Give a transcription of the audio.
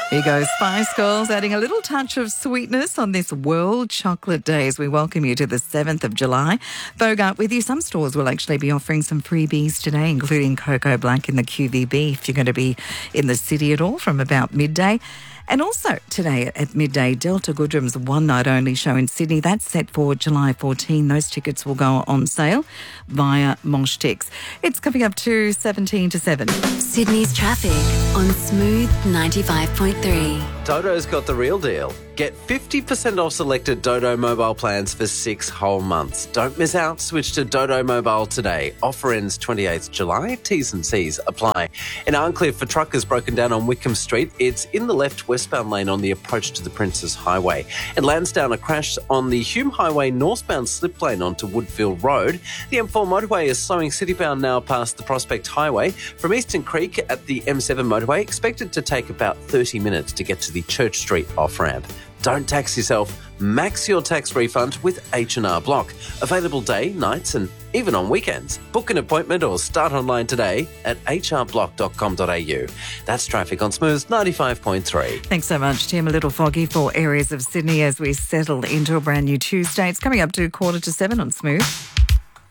Here goes Spice Girls, adding a little touch of sweetness on this World Chocolate Day as we welcome you to the 7th of July. Bogart with you. Some stores will actually be offering some freebies today, including Cocoa Black in the QVB if you're going to be in the city at all from about midday. And also today at midday, Delta Goodrum's one-night-only show in Sydney. That's set for July 14. Those tickets will go on sale via Mosh Tix. It's coming up to 17 to 7. Sydney's traffic on Smooth 95.3. Dodo's got the real deal. Get 50% off selected Dodo mobile plans for 6 whole months. Don't miss out. Switch to Dodo Mobile today. Offer ends 28th July. T's and C's apply. In Arncliffe, for truckers broken down on Wickham Street, it's in the left westbound lane on the approach to the Princes Highway. In Lansdowne, a crash on the Hume Highway northbound slip lane onto Woodfield Road. The M4 motorway is slowing citybound now past the Prospect Highway. From Eastern Creek at the M7 motorway, expected to take about 30 minutes to get to the Church Street off-ramp. Don't tax yourself. Max your tax refund with H&R Block. Available day, nights and even on weekends. Book an appointment or start online today at hrblock.com.au. That's traffic on Smooth 95.3. Thanks so much, Tim. A little foggy for areas of Sydney as we settle into a brand new Tuesday. It's coming up to 6:45 on Smooth.